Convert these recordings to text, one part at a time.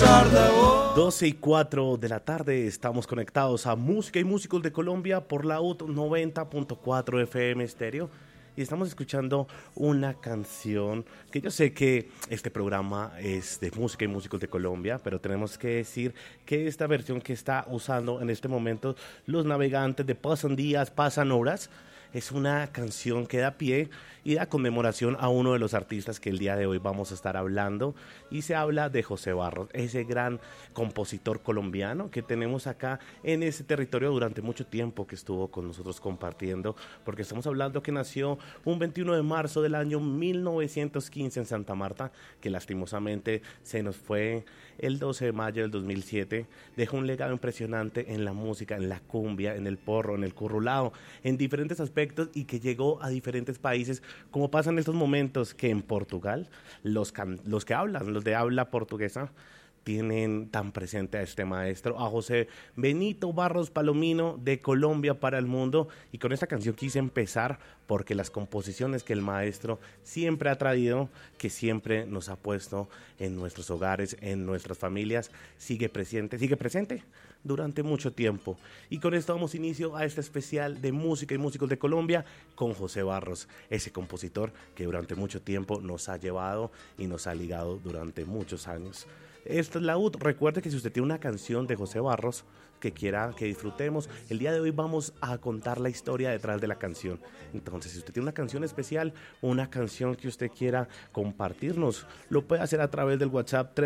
12:04 de la tarde, estamos conectados a Música y Músicos de Colombia por la UT 90.4 FM Estéreo y estamos escuchando una canción que yo sé que este programa es de Música y Músicos de Colombia, pero tenemos que decir que esta versión que está usando en este momento los navegantes de Pasan Días, Pasan Horas, es una canción que da pie y da conmemoración a uno de los artistas que el día de hoy vamos a estar hablando, y se habla de José Barros, ese gran compositor colombiano que tenemos acá en ese territorio durante mucho tiempo, que estuvo con nosotros compartiendo, porque estamos hablando que nació un 21 de marzo del año 1915 en Santa Marta, que lastimosamente se nos fue el 12 de mayo del 2007, dejó un legado impresionante en la música, en la cumbia, en el porro, en el currulao, en diferentes aspectos, y que llegó a diferentes países, como pasa en estos momentos que en Portugal los que hablan, los de habla portuguesa, tienen tan presente a este maestro, a José Benito Barros Palomino, de Colombia para el mundo. Y con esta canción quise empezar porque las composiciones que el maestro siempre ha traído, que siempre nos ha puesto en nuestros hogares, en nuestras familias, sigue presente durante mucho tiempo. Y con esto damos inicio a este especial de Música y Músicos de Colombia con José Barros, ese compositor que durante mucho tiempo nos ha llevado y nos ha ligado durante muchos años. Esta es la UT. Recuerde que si usted tiene una canción de José Barros que quiera que disfrutemos, el día de hoy vamos a contar la historia detrás de la canción. Entonces, si usted tiene una canción especial, una canción que usted quiera compartirnos, lo puede hacer a través del WhatsApp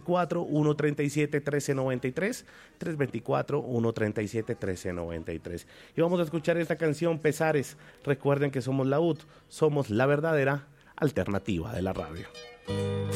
324-137-1393, 324-137-1393. Y vamos a escuchar esta canción, Pesares. Recuerden que somos la UT, somos la verdadera alternativa de la radio.